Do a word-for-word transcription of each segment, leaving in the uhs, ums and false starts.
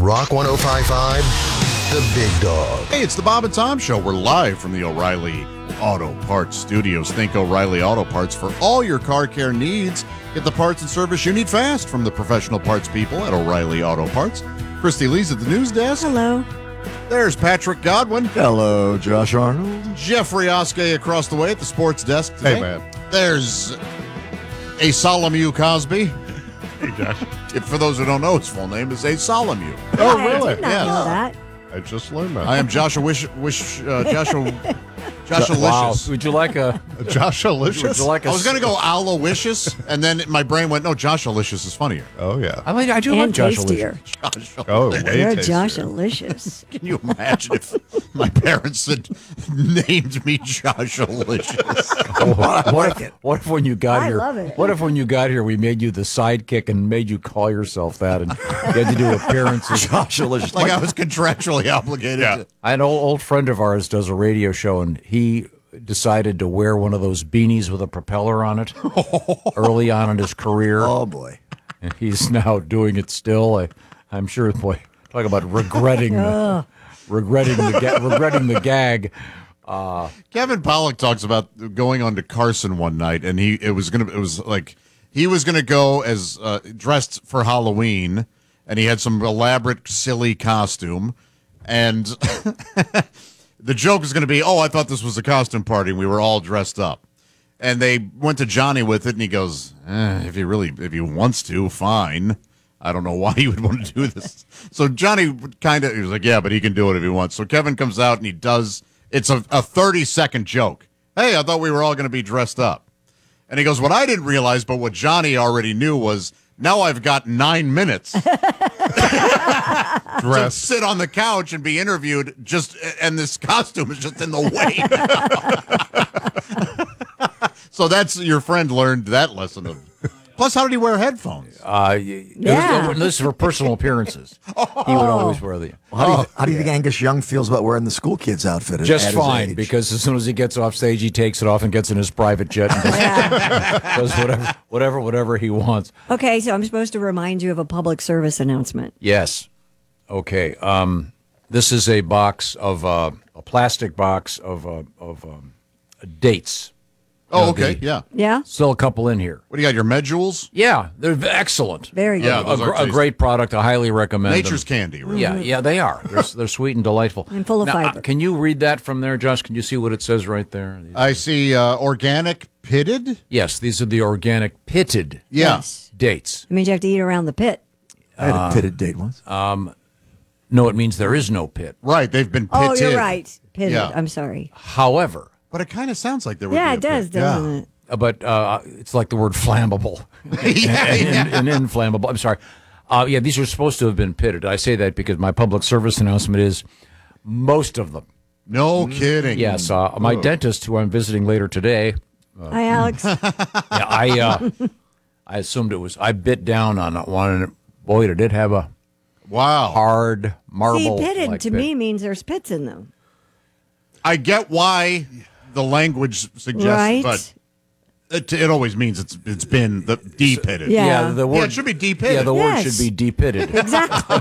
Rock one oh five point five, The Big Dog. Hey, it's the Bob and Tom Show. We're live from the O'Reilly Auto Parts Studios. Think O'Reilly Auto Parts for all your car care needs. Get the parts and service you need fast from the professional parts people at O'Reilly Auto Parts. Christy Lee's at the news desk. Hello. There's Patrick Godwin. Hello, Josh Arnold. Jeffrey Oskey across the way at the sports desk today. Hey, man. There's A. Solomew Cosby. Hey, Josh. If, for those who don't know, his full name is A. Solomew. Oh, I really? did not Yes. know that. I just learned that. I am Joshua Wish, Wish uh, Joshua, Joshua Wow. Licious. Would you like a? Josh Would you Alicious? like a? I was going to go Aloysius, and then my brain went, no, Josh Alicious is funnier. Oh, yeah. I like. I do like And Josh tastier. Alicious. Josh Oh, Alicious. way You're tastier. Josh Alicious. Can you imagine if my parents had named me Josh Alicious? What if, what if when you got I here? love it. What if when you got here we made you the sidekick and made you call yourself that, and you had to do appearances? Josh Alicious. Like I was contractually obligated Yeah. to. I an old, old friend of ours does a radio show, and he decided to wear one of those beanies with a propeller on it early on in his career. Oh, boy. And he's now doing it still. I, I'm sure, boy, talk about regretting, the, regretting the ga- regretting the gag. Kevin Pollak talks about going on to Carson one night, and he it was gonna it was like he was gonna go as uh, dressed for Halloween, and he had some elaborate silly costume, and the joke was gonna be, oh, I thought this was a costume party, and we were all dressed up, and they went to Johnny with it, and he goes, eh, if he really if he wants to, fine. I don't know why he would want to do this. So Johnny kind of he was like, yeah, but he can do it if he wants. So Kevin comes out and he does. It's a, a thirty-second joke. Hey, I thought we were all going to be dressed up. And he goes, what I didn't realize, but what Johnny already knew was, now I've got nine minutes to Dress. sit on the couch and be interviewed, just and this costume is just in the way. So that's, your friend learned that lesson. Of. Plus, how did he wear headphones? Uh, y- Yeah. it was- this is for personal appearances. He would always wear the How do, you, how do you think Angus Young feels about wearing the school kid's outfit? at- just at his fine, age? because as soon as he gets off stage, he takes it off and gets in his private jet and does, Yeah. does whatever, whatever, whatever he wants. Okay, so I'm supposed to remind you of a public service announcement. Yes. Okay. Um, this is a box of uh, a plastic box of uh, of um, dates. Oh, know, okay, the- yeah. Yeah? Still a couple in here. What do you got, your Medules? Yeah, they're excellent. Very good. Yeah. A, those are gr- a tasty. great product. I highly recommend Nature's them. candy, really. Yeah, yeah, they are. They're, they're sweet and delightful. And full of Now, uh, fiber. can you read that from there, Josh? Can you see what it says right there? I see uh, organic pitted. Yes, these are the organic pitted Yeah. Yes. dates. It means you have to eat around the pit. I had a pitted date once. No, it means there is no pit. Right, they've been pitted. Oh, you're right. Pitted. Yeah. I'm sorry. However, But it kind of sounds like there would Yeah, be it a does, pit. doesn't yeah. it? uh, but uh, it's like the word flammable. yeah, and, yeah. and, and inflammable. I'm sorry. Uh, yeah, these are supposed to have been pitted. I say that because my public service announcement is most of them. No kidding. Yes, uh, my dentist, who I'm visiting later today, Hi, Alex. yeah, I uh, I assumed it was. I bit down on one, and boy, did it have a Wow. hard See, marble. pitted like to bit. me means there's pits in them. I get why the language suggests, Right? but it, it always means it's it's been the de-pitted. Yeah. Yeah, the word Yeah, it should be de-pitted. Yeah, the word Yes. should be de-pitted. Exactly.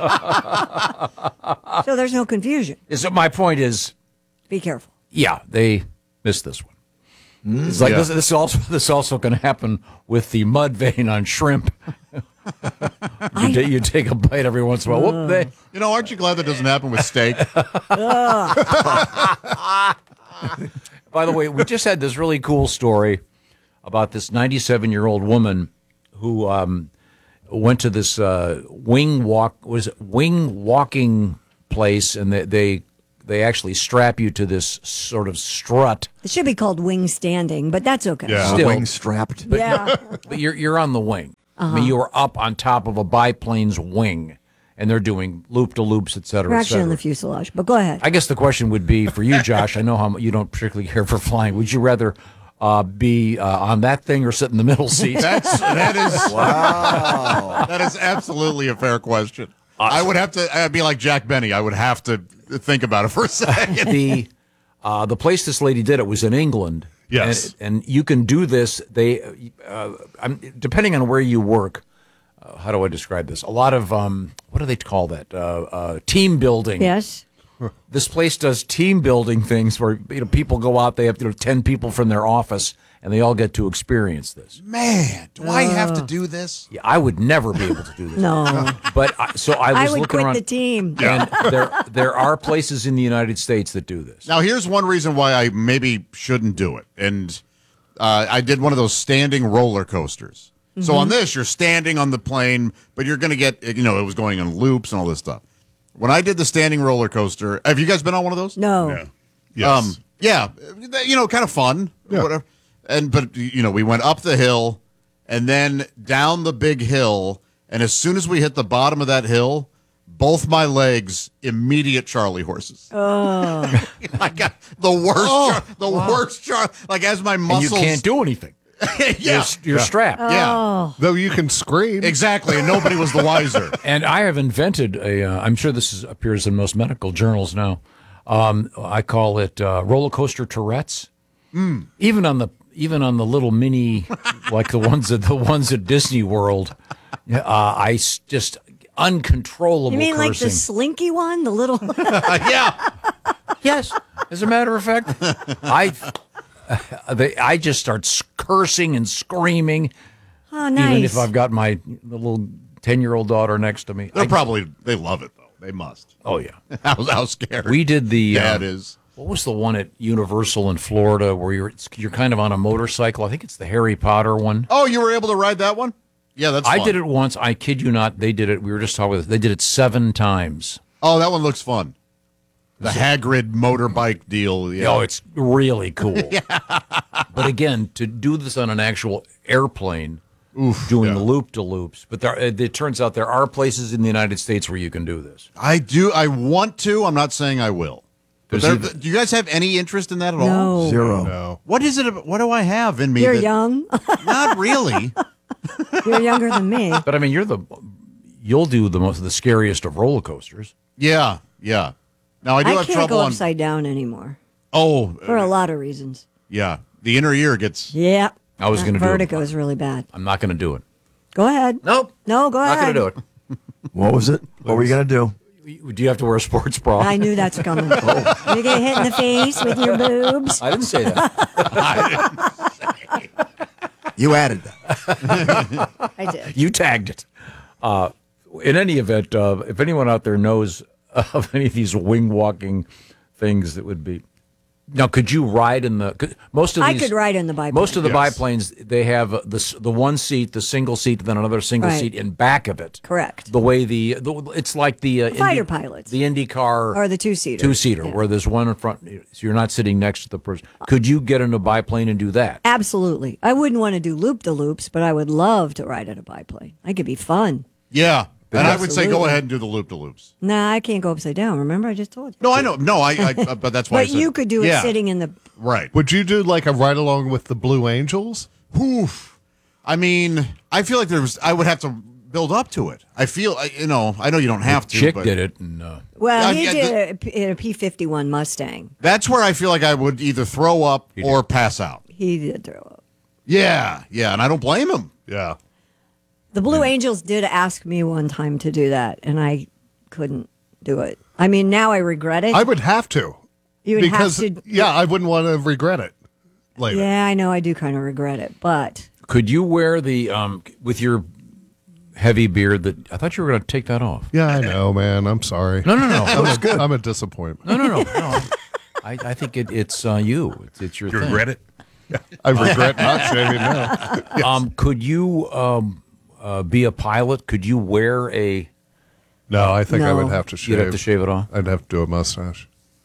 So there's no confusion. So my point is, Be careful. yeah, they missed this one. It's like Yeah. this. This is also this is also going to happen with the mud vein on shrimp. you, ta- you take a bite every once in a while. Whoop, they, You know, aren't you glad that doesn't happen with steak? By the way, we just had this really cool story about this ninety-seven-year-old woman who um, went to this uh, wing walk was it wing walking place, and they, they they actually strap you to this sort of strut. It should be called wing standing, but that's okay. Yeah. Still. Wing strapped. Yeah. But you're you're on the wing. I mean, you are up on top of a biplane's wing, and they're doing loop to loops, et cetera, We're et actually on cetera. the fuselage, but go ahead. I guess the question would be for you, Josh. I know how you don't particularly care for flying. Would you rather uh, be uh, on that thing or sit in the middle seat? That's that is wow. That is absolutely a fair question. I would have to. I'd be like Jack Benny. I would have to think about it for a second. the uh, the place this lady did it was in England. Yes. and, and you can do this. They, uh, I'm, depending on where you work, uh, how do I describe this? A lot of um, what do they call that? Uh, uh, team building. Yes. This place does team building things where you know people go out. They have you know, ten people from their office, and they all get to experience this. Man, do I have to do this? Yeah, I would never be able to do this. No. But I, so I I was would looking quit around, the team. and there there are places in the United States that do this. Now, here's one reason why I maybe shouldn't do it. And uh, I did one of those standing roller coasters. So on this, you're standing on the plane, but you're going to get, you know, it was going in loops and all this stuff. When I did the standing roller coaster, have you guys been on one of those? No. Yeah. Yes. Um, yeah, you know, kind of fun, Yeah. whatever. And but you know, we went up the hill and then down the big hill, and as soon as we hit the bottom of that hill, both my legs immediate Charlie horses. Oh, I got the worst, char- the worst Charlie. Like as my And you muscles, can't do anything. yeah, You're, you're strapped. yeah, Though you can scream. exactly, and nobody was the wiser. And I have invented a. Uh, I'm sure this is, appears in most medical journals now. Um, I call it uh, roller coaster Tourette's. Mm. Even on the even on the little mini, like the ones at the ones at Disney World, uh, I s- just uncontrollable You mean like cursing. the slinky one, the little? yeah, Yes, as a matter of fact, I they, I just start s- cursing and screaming, Oh, nice. even if I've got my little ten year old daughter next to me. they I- probably they love it though. They must. oh yeah. How, how scary We did the Dad uh, is. What was the one at Universal in Florida where you're you're kind of on a motorcycle? I think it's the Harry Potter one. Oh, you were able to ride that one? Yeah, that's. I fun. did it once. I kid you not. They did it. We were just talking with. They did it seven times. Oh, that one looks fun. The Hagrid motorbike deal. Yeah. Oh, it's really cool. But again, to do this on an actual airplane, doing the loop to loops. But there, it turns out there are places in the United States where you can do this. I do. I want to. I'm not saying I will. But There's there- even- do you guys have any interest in that at all? No. Zero. No. What is it? ab- What do I have in me? You're that- young. Not really. You're younger than me. But I mean, you're the you'll do the most the scariest of roller coasters. Yeah, yeah. Now I do I have can't trouble go on. upside down anymore Oh, for a lot of reasons. yeah. The inner ear gets. Yeah. I was That gonna do it. vertigo is really bad. I'm not going to do it. Go ahead. Nope. No, go Not ahead. going to do it. What was it? What were you going to do? Do you have to wear a sports bra? I knew that's coming. Oh. You get hit in the face with your boobs. I didn't say that. You added that. I did. You tagged it. Uh, in any event, uh, if anyone out there knows of any of these wing walking things that would be. Now, could you ride in the. Could, most of I these, could ride in the biplane. Most of the Yes. biplanes, they have the, s- the one seat, the single seat, then another single Right. seat in back of it. Correct. The way the. the it's like the. Uh, Fighter Indy- pilots. The IndyCar. Or the two-seater. Two-seater, Yeah. where there's one in front, so you're not sitting next to the person. Could you get in a biplane and do that? Absolutely. I wouldn't want to do loop the loops, but I would love to ride in a biplane. I could be fun. Yeah, and I would say go Absolutely. ahead and do the loop to loops. Nah, I can't go upside down. Remember, I just told you. No, I know. No, I. I uh, but that's why. I But said, you could do it yeah, sitting in the. Right. Would you do like a ride along with the Blue Angels? Oof. I mean, I feel like there was. I would have to build up to it. I feel. I- You know. I know you don't have to. Chick but did it, and uh, Well, Yeah, he yeah, did it in a P fifty-one Mustang. That's where I feel like I would either throw up or pass out. He did throw up. Yeah, yeah, and I don't blame him. Yeah. The Blue Angels did ask me one time to do that, and I couldn't do it. I mean, now I regret it. I would have to. you would because, have to. yeah, I wouldn't want to regret it later. Yeah, I know. I do kind of regret it, but could you wear the um with your heavy beard? That I thought you were going to take that off. Yeah, I know, man. I'm sorry. No, no, no, That was good. I'm a disappointment. no, no, no. no. I, I think it, it's uh, you. It's, it's your thing. it? I regret not shaving now. Um, could you um uh, be a pilot? Could you wear a? No, I think I No. would have to shave. You'd have to shave it off, I'd have to do a mustache.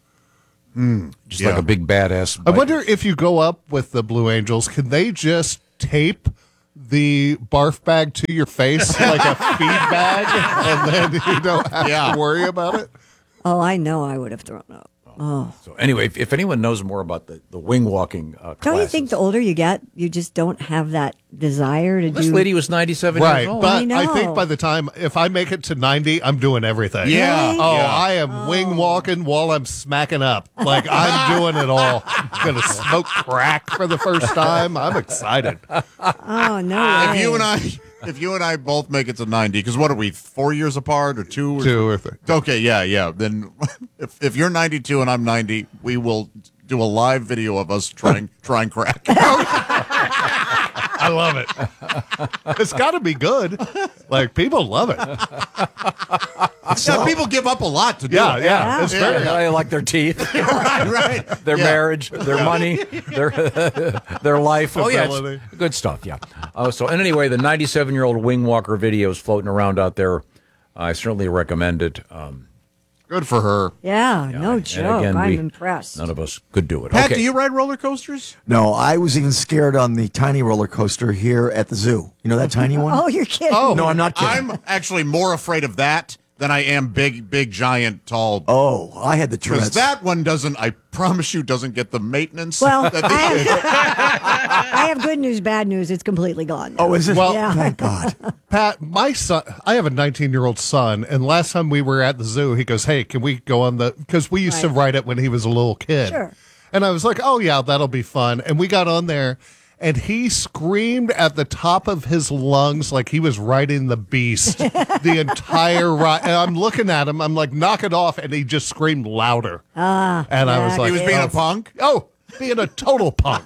just Yeah. like a big badass. I wonder if you go up with the Blue Angels, can they just tape the barf bag to your face like a feed bag, and then you don't have Yeah. to worry about it? oh, I know I would have thrown up. So anyway, if, if anyone knows more about the, the wing walking, uh, Don't you classes- think the older you get, you just don't have that desire to this do? lady was ninety-seven Right, years old? but I I, know. think by the time if I make it to ninety, I'm doing everything. Yeah. Oh, Yeah. I am wing walking while I'm smacking up. Like I'm doing it all. Gonna smoke crack for the first time. I'm excited. Oh no! If way. you and I, if you and I both make it to ninety, because what are we, four years apart or two? Or Two or three. Okay, yeah, yeah. Then if if you're ninety-two and I'm ninety, we will do a live video of us trying trying crack. I love it. It's got to be good. Like, people love it. Yeah, people give up a lot to do Yeah, it. yeah. Yeah. It's very I like their teeth, right, right. their Yeah. marriage, their money, their their life. Oh yeah, Fidelity. it's good stuff. Yeah. Uh, so and anyway, the ninety-seven-year-old wing walker video is floating around out there. I certainly recommend it. Um, Good for her. Yeah, no and joke. again, I'm we- impressed. None of us could do it. Pat, okay. do you ride roller coasters? No, I was even scared on the tiny roller coaster here at the zoo. You know that tiny one? Oh, you're kidding. Oh, No, I'm not kidding. I'm actually more afraid of that than I am big, big, giant, tall. Oh, I had the Because Tourette's. that one doesn't, I promise you, doesn't get the maintenance. Well, that I they- have, I have good news, bad news. It's completely gone. now. Oh, is it? Well, Yeah. Thank God. Pat, my son, I have a nineteen-year-old son, and last time we were at the zoo, he goes, "Hey, can we go on the?" Because we used to Right. ride it when he was a little kid. Sure. And I was like, "Oh yeah, that'll be fun." And we got on there, and he screamed at the top of his lungs like he was riding the beast the entire ride. And I'm looking at him, I'm like, "Knock it off!" And he just screamed louder. Ah, and I was yeah, like, he was being oh, a punk. Oh, being a total punk.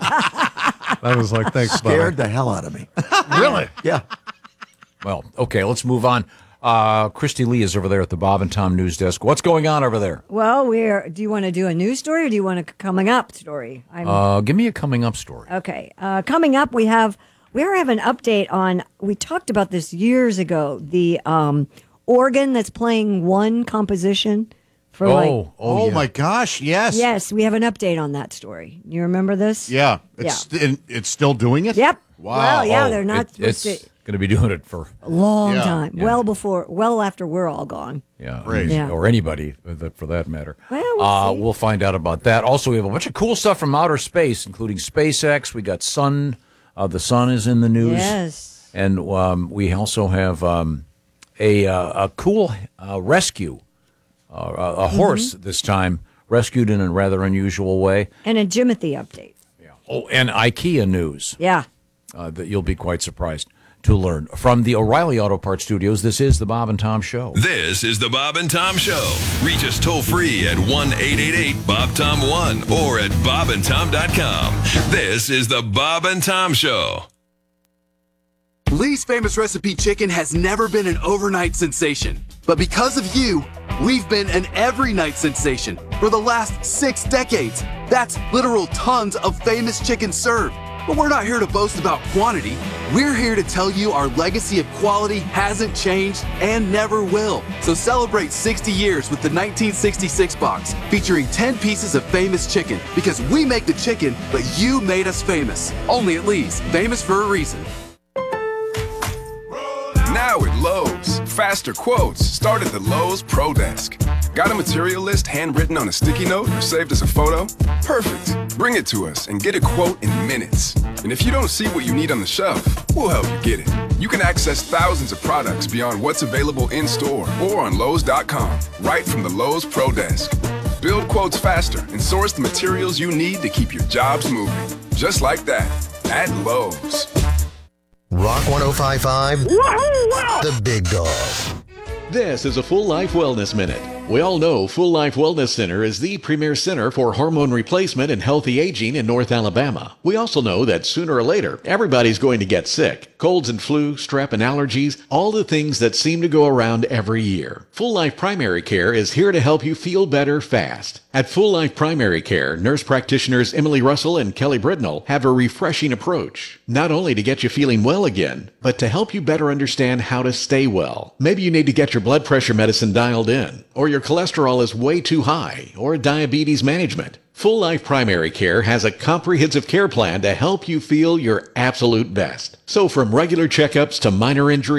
I was like, "Thanks, Scared the hell out of me. buddy." Really? Yeah. Well, okay, let's move on. Uh, Christy Lee is over there at the Bob and Tom News Desk. What's going on over there? Well, we're. Do you want to do a news story or do you want a coming up story? I'm, Uh, give me a coming up story. okay. Uh, coming up, we have we have an update on. We talked about this years ago. The um, organ that's playing one composition for like. oh, Oh, yeah. my gosh, yes. Yes, we have an update on that story. You remember this? Yeah. It's, st- it's still doing it? Yep. Wow. Well, yeah, Oh, they're not it- it's supposed to. going to be doing it for A long Yeah. time. Yeah. Well before, well after we're all gone. yeah, Great. Yeah. or anybody for that, for that matter. Well, we'll uh, see. we'll find out about that. Also, we have a bunch of cool stuff from outer space, including SpaceX. We got Sun. Uh, the Sun is in the news. Yes. And um, we also have um, a uh, a cool uh, rescue, uh, a, a Mm-hmm. horse this time rescued in a rather unusual way. And a Jimothy update. Oh, and IKEA news Yeah. uh, that you'll be quite surprised to learn. From the O'Reilly Auto Parts Studios, this is the Bob and Tom Show. This is the Bob and Tom Show. Reach us toll free at one eight eight eight Bob Tom one or at bob and tom dot com. This is the Bob and Tom Show. Lee's Famous Recipe Chicken has never been an overnight sensation. But because of you, we've been an every night sensation for the last six decades. That's literal tons of famous chicken served. But we're not here to boast about quantity. We're here to tell you our legacy of quality hasn't changed and never will. So celebrate sixty years with the nineteen sixty-six box, featuring ten pieces of famous chicken. Because we make the chicken, but you made us famous. Only at Lee's, famous for a reason. Now at Lowe's, faster quotes start at the Lowe's Pro Desk. Got a material list handwritten on a sticky note or saved as a photo? Perfect. Bring it to us and get a quote in minutes. And if you don't see what you need on the shelf, we'll help you get it. You can access thousands of products beyond what's available in store or on Lowe's dot com, right from the Lowe's Pro Desk. Build quotes faster and source the materials you need to keep your jobs moving. Just like that, at Lowe's. Rock ten fifty-five, The Big Dog. This is a Full Life Wellness Minute. We all know Full Life Wellness Center is the premier center for hormone replacement and healthy aging in North Alabama. We also know that sooner or later, everybody's going to get sick. Colds and flu, strep and allergies, all the things that seem to go around every year. Full Life Primary Care is here to help you feel better fast. At Full Life Primary Care, nurse practitioners Emily Russell and Kelly Bridnell have a refreshing approach. Not only to get you feeling well again, but to help you better understand how to stay well. Maybe you need to get your blood pressure medicine dialed in, or your cholesterol is way too high, or diabetes management. Full Life Primary Care has a comprehensive care plan to help you feel your absolute best. So from regular checkups to minor injuries,